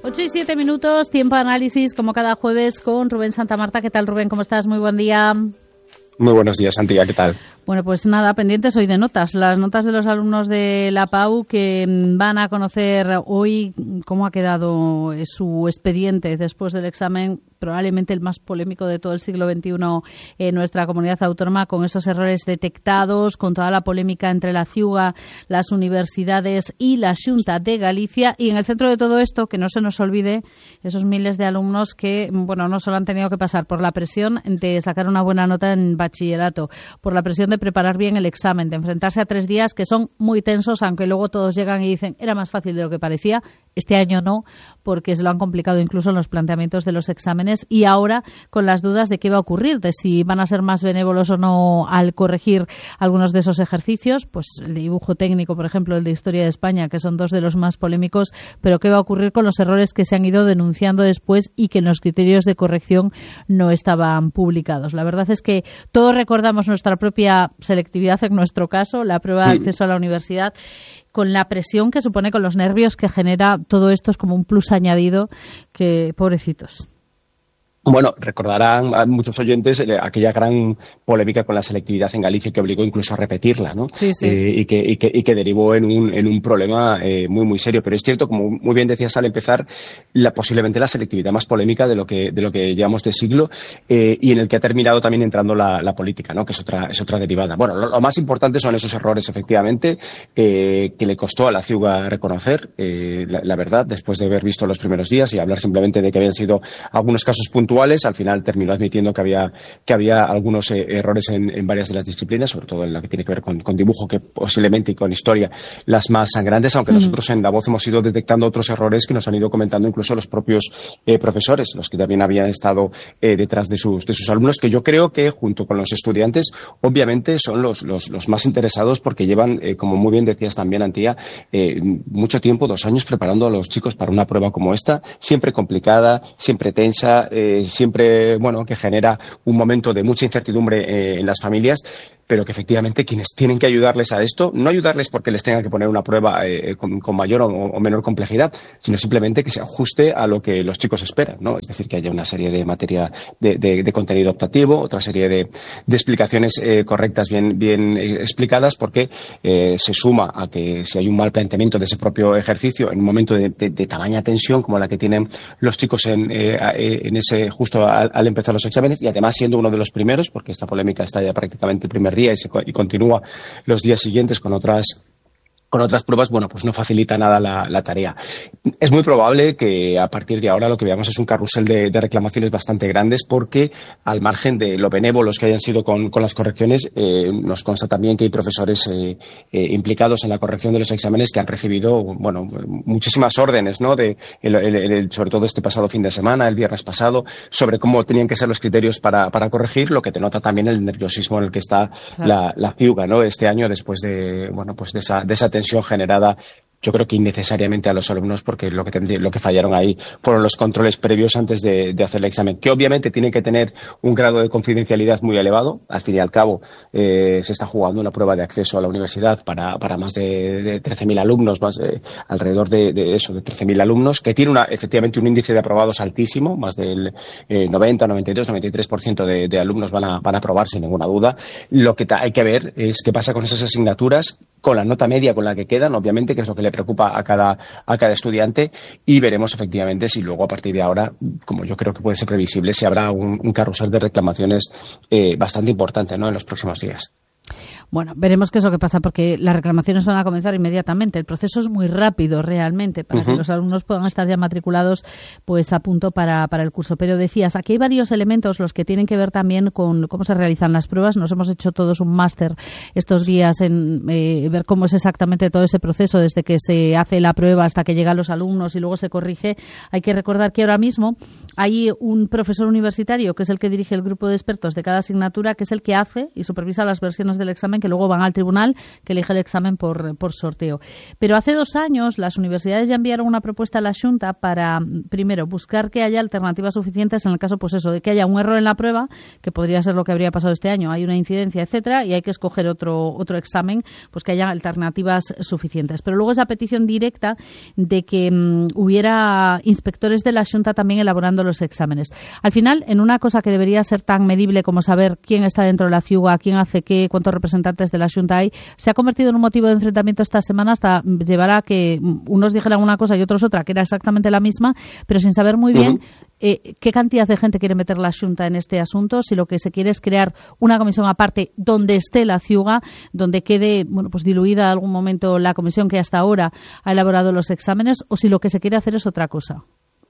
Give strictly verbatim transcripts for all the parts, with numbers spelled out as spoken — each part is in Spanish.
ocho y siete minutos, tiempo de análisis, como cada jueves, con Rubén Santamarta. ¿Qué tal, Rubén? ¿Cómo estás? Muy buen día. Muy buenos días, Santiago. ¿Qué tal? Bueno, pues nada, pendientes hoy de notas. Las notas de los alumnos de la P A U que van a conocer hoy cómo ha quedado su expediente después del examen, probablemente el más polémico de todo el siglo veintiuno en nuestra comunidad autónoma, con esos errores detectados, con toda la polémica entre la Ciuga, las universidades y la Xunta de Galicia. Y en el centro de todo esto, que no se nos olvide, esos miles de alumnos que, bueno, no solo han tenido que pasar por la presión de sacar una buena nota en bachillerato, por la presión de preparar bien el examen, de enfrentarse a tres días que son muy tensos, aunque luego todos llegan y dicen era más fácil de lo que parecía. Este año no, porque se lo han complicado incluso en los planteamientos de los exámenes, y ahora con las dudas de qué va a ocurrir, de si van a ser más benévolos o no al corregir algunos de esos ejercicios, pues el de dibujo técnico, por ejemplo, el de Historia de España, que son dos de los más polémicos, pero qué va a ocurrir con los errores que se han ido denunciando después y que en los criterios de corrección no estaban publicados. La verdad es que todos recordamos nuestra propia selectividad, en nuestro caso, la prueba de acceso a la universidad, con la presión que supone, con los nervios que genera todo esto. Es como un plus añadido que, pobrecitos. Bueno, recordarán a muchos oyentes aquella gran polémica con la selectividad en Galicia que obligó incluso a repetirla, ¿no? Sí, sí. Eh, y, que, y, que, y que derivó en un, en un problema eh, muy, muy serio. Pero es cierto, como muy bien decías al empezar, la, posiblemente la selectividad más polémica de lo que, de lo que llevamos de siglo eh, y en el que ha terminado también entrando la, la política, ¿no? Que es otra, es otra derivada. Bueno, lo, lo más importante son esos errores, efectivamente, eh, que le costó a la Ciuga reconocer, eh, la, la verdad, después de haber visto los primeros días y hablar simplemente de que habían sido algunos casos puntuales. Al final terminó admitiendo que había que había algunos eh, errores en, en varias de las disciplinas, sobre todo en la que tiene que ver con, con dibujo, que posiblemente, y con historia, las más sangrantes, aunque mm. nosotros en La Voz hemos ido detectando otros errores que nos han ido comentando incluso los propios eh, profesores, los que también habían estado eh, detrás de sus, de sus alumnos, que yo creo que junto con los estudiantes, obviamente son los, los, los más interesados, porque llevan, eh, como muy bien decías también, Antía, eh, mucho tiempo, dos años preparando a los chicos para una prueba como esta, siempre complicada, siempre tensa, eh, siempre, bueno, que genera un momento de mucha incertidumbre eh, en las familias, pero que efectivamente quienes tienen que ayudarles a esto, no ayudarles porque les tengan que poner una prueba eh, con, con mayor o, o menor complejidad, sino simplemente que se ajuste a lo que los chicos esperan, ¿no? Es decir, que haya una serie de materia de, de, de contenido optativo, otra serie de, de explicaciones eh, correctas, bien, bien eh, explicadas, porque eh, se suma a que si hay un mal planteamiento de ese propio ejercicio en un momento de, de, de tamaña tensión como la que tienen los chicos en, eh, en ese justo al, al empezar los exámenes, y además siendo uno de los primeros, porque esta polémica está ya prácticamente el primer día y, se, y continúa los días siguientes con otras con otras pruebas, bueno, pues no facilita nada la, la tarea. Es muy probable que a partir de ahora lo que veamos es un carrusel de, de reclamaciones bastante grandes, porque al margen de lo benévolos que hayan sido con, con las correcciones, eh, nos consta también que hay profesores eh, eh, implicados en la corrección de los exámenes que han recibido, bueno, muchísimas órdenes, ¿no? De, el, el, el, sobre todo este pasado fin de semana, el viernes pasado, sobre cómo tenían que ser los criterios para, para corregir, lo que denota también el nerviosismo en el que está claro. la, la Ciuga, ¿no? Este año, después de, bueno, pues de esa, de esa tensión generada, yo creo que innecesariamente, a los alumnos, porque lo que tendría, lo que fallaron ahí fueron los controles previos antes de, de hacer el examen, que obviamente tienen que tener un grado de confidencialidad muy elevado. Al fin y al cabo, eh, se está jugando una prueba de acceso a la universidad para, para más de, de trece mil alumnos, más de, alrededor de, de eso, de trece mil alumnos, que tiene una, efectivamente un índice de aprobados altísimo, más del eh, noventa, noventa y dos, noventa y tres por ciento de, de alumnos van a, van a aprobar sin ninguna duda. Lo que ta, hay que ver es qué pasa con esas asignaturas, con la nota media con la que quedan, obviamente, que es lo que le preocupa a cada, a cada estudiante, y veremos efectivamente si luego a partir de ahora, como yo creo que puede ser previsible, si habrá un, un carrusel de reclamaciones eh, bastante importante, ¿no?, en los próximos días. Bueno, veremos qué es lo que pasa, porque las reclamaciones van a comenzar inmediatamente. El proceso es muy rápido realmente para uh-huh. que los alumnos puedan estar ya matriculados pues a punto para, para el curso. Pero decías, aquí hay varios elementos los que tienen que ver también con cómo se realizan las pruebas. Nos hemos hecho todos un máster estos días en eh, ver cómo es exactamente todo ese proceso, desde que se hace la prueba hasta que llegan los alumnos y luego se corrige. Hay que recordar que ahora mismo hay un profesor universitario que es el que dirige el grupo de expertos de cada asignatura, que es el que hace y supervisa las versiones del examen examen que luego van al tribunal que elige el examen por, por sorteo. Pero hace dos años las universidades ya enviaron una propuesta a la Xunta para, primero, buscar que haya alternativas suficientes en el caso, pues eso, de que haya un error en la prueba, que podría ser lo que habría pasado este año, hay una incidencia, etcétera, y hay que escoger otro, otro examen, pues que haya alternativas suficientes. Pero luego esa petición directa de que um, hubiera inspectores de la Xunta también elaborando los exámenes. Al final, en una cosa que debería ser tan medible como saber quién está dentro de la ciuga, quién hace qué, cuántos representantes de la Xunta hay, se ha convertido en un motivo de enfrentamiento esta semana hasta llevar a que unos dijeran una cosa y otros otra, que era exactamente la misma, pero sin saber muy bien eh, qué cantidad de gente quiere meter la Xunta en este asunto, si lo que se quiere es crear una comisión aparte donde esté la ciuga, donde quede bueno pues diluida en algún momento la comisión que hasta ahora ha elaborado los exámenes, o si lo que se quiere hacer es otra cosa.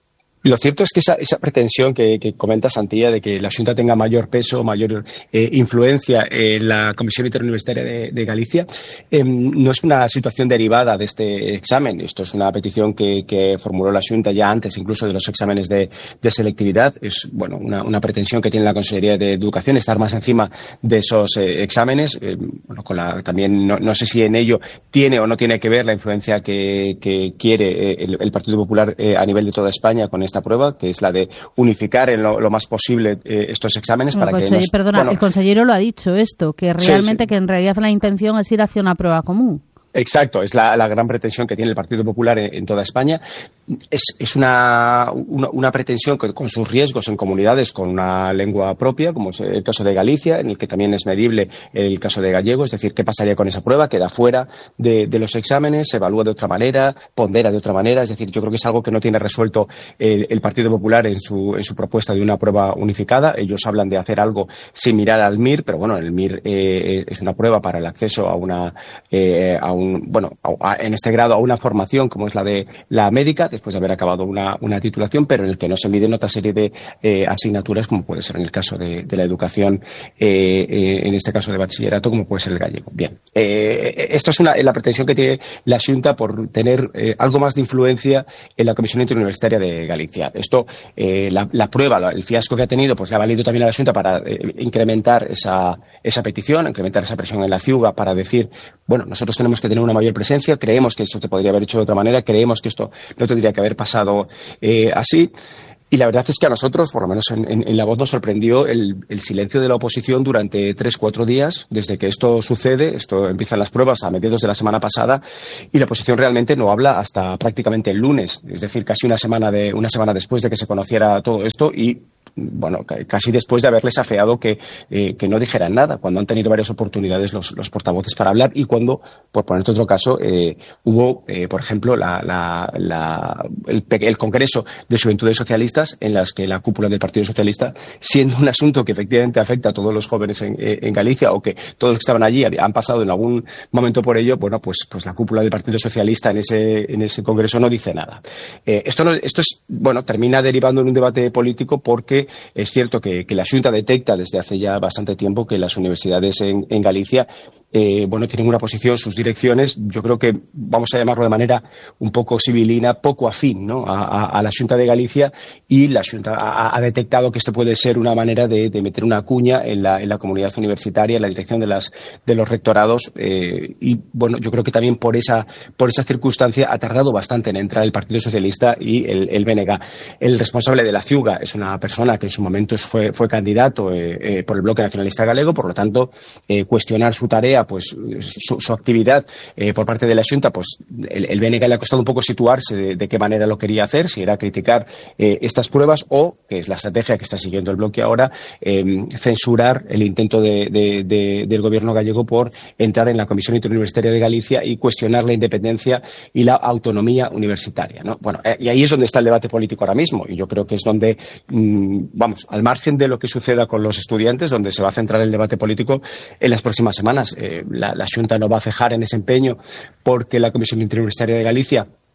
Lo cierto es que esa, esa pretensión que, que comenta Santilla de que la Xunta tenga mayor peso, mayor eh, influencia en la Comisión Interuniversitaria de, de Galicia, eh, no es una situación derivada de este examen. Esto es una petición que, que formuló la Xunta ya antes incluso de los exámenes de, de selectividad. Es bueno una, una pretensión que tiene la Consejería de Educación, estar más encima de esos eh, exámenes. Eh, bueno, con la, también no, no sé si en ello tiene o no tiene que ver la influencia que, que quiere eh, el, el Partido Popular eh, a nivel de toda España con esta prueba, que es la de unificar en lo, lo más posible eh, estos exámenes bueno, para que conseller, nos, perdona, bueno, el consejero lo ha dicho esto, que realmente sí, sí. que en realidad la intención es ir hacia una prueba común. Exacto, es la, la gran pretensión que tiene el Partido Popular en, en toda España. Es, es una, una, una pretensión que, con sus riesgos en comunidades con una lengua propia, como es el caso de Galicia, en el que también es medible el caso de gallego, es decir, qué pasaría con esa prueba, queda fuera de, de los exámenes, se evalúa de otra manera, pondera de otra manera, es decir, yo creo que es algo que no tiene resuelto el, el Partido Popular en su, en su propuesta de una prueba unificada. Ellos hablan de hacer algo similar al M I R, pero bueno, el M I R eh, es una prueba para el acceso a una eh, a un bueno, a, a, en este grado a una formación como es la de la médica, después de haber acabado una, una titulación, pero en el que no se miden otra serie de eh, asignaturas, como puede ser en el caso de, de la educación, eh, eh, en este caso de bachillerato, como puede ser el gallego. Bien, eh, esto es una, la pretensión que tiene la Xunta por tener eh, algo más de influencia en la Comisión Interuniversitaria de Galicia. Esto, eh, la, la prueba, el fiasco que ha tenido, pues le ha valido también a la Xunta para eh, incrementar esa, esa petición, incrementar esa presión en la ciuga para decir, bueno, nosotros tenemos que tener una mayor presencia, creemos que esto se podría haber hecho de otra manera, creemos que esto no tendría que haber pasado eh, así. Y la verdad es que a nosotros, por lo menos en, en, en La Voz, nos sorprendió el, el silencio de la oposición durante tres, cuatro días desde que esto sucede. Esto empiezan las pruebas a mediados de la semana pasada y la oposición realmente no habla hasta prácticamente el lunes, es decir, casi una semana de una semana después de que se conociera todo esto y bueno, casi después de haberles afeado que, eh, que no dijeran nada, cuando han tenido varias oportunidades los, los portavoces para hablar y cuando, por ponerte otro caso, eh, hubo, eh, por ejemplo, la, la, la, el, el Congreso de Juventudes Socialistas en las que la cúpula del Partido Socialista, siendo un asunto que efectivamente afecta a todos los jóvenes en, en Galicia o que todos los que estaban allí han pasado en algún momento por ello, bueno, pues, pues la cúpula del Partido Socialista en ese, en ese Congreso no dice nada. Eh, esto, no, esto es, bueno, termina derivando en un debate político porque es cierto que, que la Xunta detecta desde hace ya bastante tiempo que las universidades en, en Galicia eh, bueno, tienen una posición, sus direcciones, yo creo que vamos a llamarlo de manera un poco civilina, poco afín, ¿no? a, a, a la Xunta de Galicia, y la Xunta ha, ha detectado que esto puede ser una manera de, de meter una cuña en la, en la comunidad universitaria, en la dirección de, las, de los rectorados eh, y bueno, yo creo que también por esa, por esa circunstancia ha tardado bastante en entrar el Partido Socialista y el, el B N G. El responsable de la ciuga es una persona que en su momento fue, fue candidato eh, eh, por el Bloque Nacionalista Galego, por lo tanto eh, cuestionar su tarea, pues su, su actividad eh, por parte de la Xunta, pues el, el B N G le ha costado un poco situarse de, de qué manera lo quería hacer, si era criticar eh, estas pruebas o, que es la estrategia que está siguiendo el bloque ahora, eh, censurar el intento de, de, de, del gobierno gallego por entrar en la Comisión Interuniversitaria de Galicia y cuestionar la independencia y la autonomía universitaria, ¿no? Bueno, eh, y ahí es donde está el debate político ahora mismo, y yo creo que es donde, mmm, vamos, al margen de lo que suceda con los estudiantes, donde se va a centrar el debate político en las próximas semanas. Eh, la, la Xunta no va a cejar en ese empeño porque la Comisión Interuniversitaria de Galicia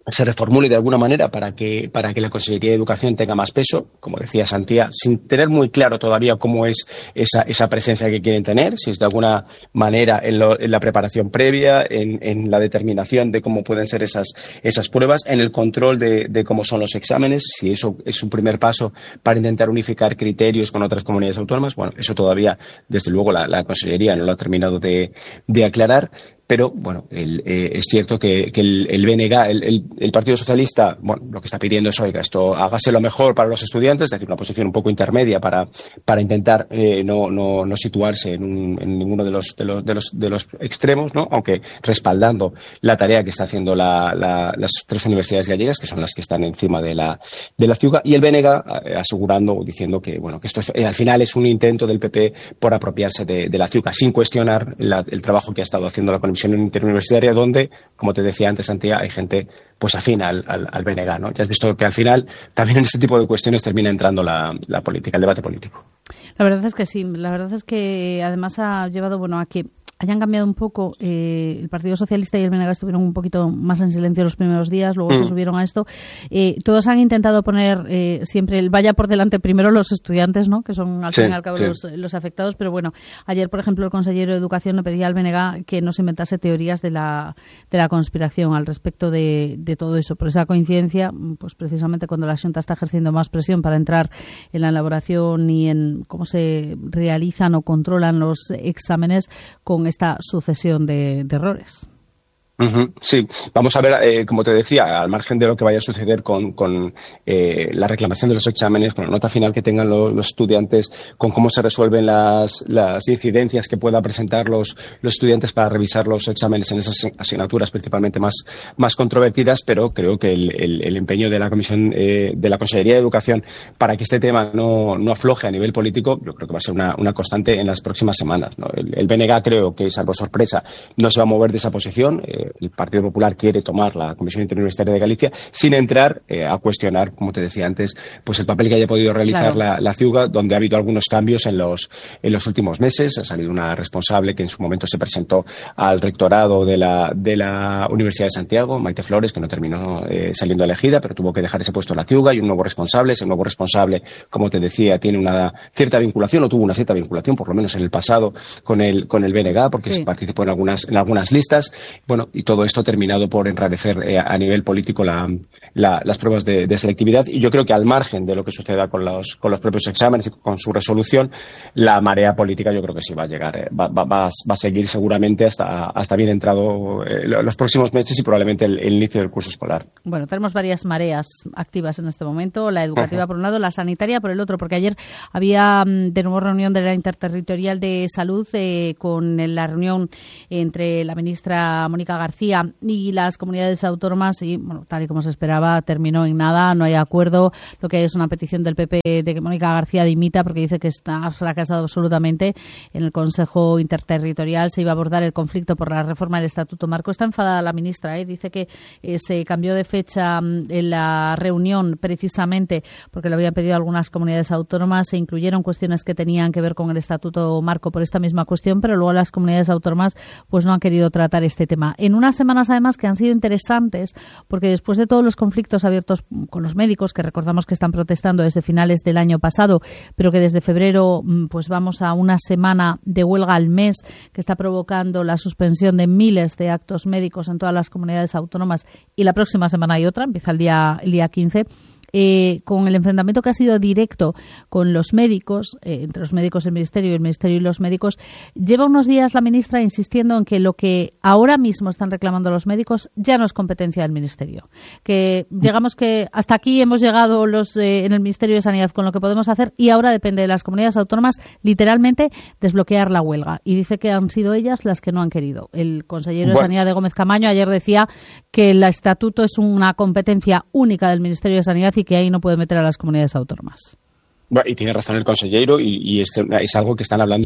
se reformule de alguna manera para que para que la Consellería de Educación tenga más peso, como decía Santiago, sin tener muy claro todavía cómo es esa, esa presencia que quieren tener, si es de alguna manera en, lo, en la preparación previa, en, en la determinación de cómo pueden ser esas, esas pruebas, en el control de, de cómo son los exámenes, si eso es un primer paso para intentar unificar criterios con otras comunidades autónomas. Bueno, eso todavía, desde luego, la, la Consellería no lo ha terminado de, de aclarar. Pero, bueno, el, eh, es cierto que, que el, el B N G, el, el, el Partido Socialista, bueno, lo que está pidiendo es, oiga, esto hágase lo mejor para los estudiantes, es decir, una posición un poco intermedia para, para intentar eh, no, no, no situarse en, un, en ninguno de los, de, los, de, los, de los extremos, ¿no? Aunque respaldando la tarea que está haciendo la, la, las tres universidades gallegas, que son las que están encima de la, de la ciuga, y el B N G eh, asegurando, diciendo que, bueno, que esto es, eh, al final es un intento del P P por apropiarse de, de la ciuga, sin cuestionar la, el trabajo que ha estado haciendo la Comisión Interuniversitaria, donde, como te decía antes, Santiago, hay gente pues afín al, al, al B N G, ¿no? Ya has visto que al final también en este tipo de cuestiones termina entrando la, la política, el debate político. La verdad es que sí, la verdad es que además ha llevado, bueno, a que hayan cambiado un poco. Eh, el Partido Socialista y el B N G estuvieron un poquito más en silencio los primeros días, luego mm. se subieron a esto. Eh, todos han intentado poner eh, siempre el vaya por delante primero los estudiantes, ¿no? Que son al sí, fin y al cabo sí. los, los afectados. Pero bueno, ayer, por ejemplo, el consejero de Educación le pedía al B N G que no se inventase teorías de la, de la conspiración al respecto de, de todo eso. Por esa coincidencia, pues precisamente cuando la Xunta está ejerciendo más presión para entrar en la elaboración y en cómo se realizan o controlan los exámenes con esta sucesión de, de errores. Uh-huh, sí, vamos a ver, eh, como te decía, al margen de lo que vaya a suceder con, con eh, la reclamación de los exámenes, con la nota final que tengan los, los estudiantes, con cómo se resuelven las, las incidencias que puedan presentar los, los estudiantes para revisar los exámenes en esas asignaturas principalmente más, más controvertidas, pero creo que el, el, el empeño de la Comisión, eh, de la Consellería de Educación para que este tema no, no afloje a nivel político, yo creo que va a ser una, una constante en las próximas semanas, ¿no? El, el B N G creo que, salvo sorpresa, no se va a mover de esa posición. Eh, el Partido Popular quiere tomar la Comisión Interuniversitaria de Galicia sin entrar eh, a cuestionar, como te decía antes, pues el papel que haya podido realizar claro. la, la ciuga, donde ha habido algunos cambios en los, en los últimos meses. Ha salido una responsable que en su momento se presentó al rectorado de la, de la Universidad de Santiago, Maite Flores, que no terminó eh, saliendo elegida, pero tuvo que dejar ese puesto en la ciuga, y un nuevo responsable. Ese nuevo responsable, como te decía, tiene una cierta vinculación, o tuvo una cierta vinculación, por lo menos en el pasado, con el, con el B N G, porque sí. participó en algunas, en algunas listas. Bueno, y todo esto ha terminado por enrarecer eh, a nivel político la, la, las pruebas de, de selectividad, y yo creo que al margen de lo que suceda con los, con los propios exámenes y con su resolución, la marea política yo creo que sí va a llegar, eh, va, va, va, va a seguir seguramente hasta, hasta bien entrado eh, los próximos meses y probablemente el, el inicio del curso escolar. Bueno, tenemos varias mareas activas en este momento, la educativa uh-huh. por un lado, la sanitaria por el otro, porque ayer había de nuevo reunión de la Interterritorial de Salud eh, con la reunión entre la ministra Mónica García y las comunidades autónomas, y bueno, tal y como se esperaba, terminó en nada, no hay acuerdo. Lo que hay es una petición del P P de que Mónica García dimita porque dice que está fracasado absolutamente. En el Consejo Interterritorial se iba a abordar el conflicto por la reforma del Estatuto Marco. Está enfadada la ministra, ¿eh? Dice que eh, se cambió de fecha en la reunión precisamente porque le habían pedido a algunas comunidades autónomas, se incluyeron cuestiones que tenían que ver con el Estatuto Marco por esta misma cuestión, pero luego las comunidades autónomas pues no han querido tratar este tema. En unas semanas además que han sido interesantes, porque después de todos los conflictos abiertos con los médicos, que recordamos que están protestando desde finales del año pasado, pero que desde febrero pues vamos a una semana de huelga al mes que está provocando la suspensión de miles de actos médicos en todas las comunidades autónomas, y la próxima semana hay otra, empieza el día, el día quince. Eh, con el enfrentamiento que ha sido directo con los médicos, eh, entre los médicos del Ministerio y el Ministerio y los médicos, lleva unos días la ministra insistiendo en que lo que ahora mismo están reclamando los médicos ya no es competencia del Ministerio. Que digamos que hasta aquí hemos llegado los eh, en el Ministerio de Sanidad con lo que podemos hacer, y ahora depende de las comunidades autónomas literalmente desbloquear la huelga. Y dice que han sido ellas las que no han querido. El consejero bueno. de Sanidad de Gómez Camaño ayer decía que el estatuto es una competencia única del Ministerio de Sanidad y que ahí no puede meter a las comunidades autónomas. Bueno, y tiene razón el consejero, y, y es, es algo que están hablando